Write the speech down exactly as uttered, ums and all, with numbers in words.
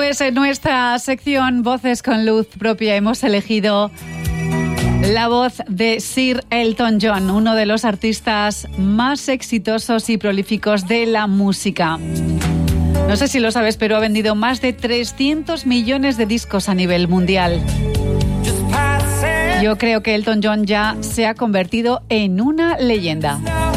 Pues en nuestra sección Voces con Luz Propia hemos elegido la voz de Sir Elton John, uno de los artistas más exitosos y prolíficos de la música. No sé si lo sabes, pero ha vendido más de trescientos millones de discos a nivel mundial. Yo creo que Elton John ya se ha convertido en una leyenda.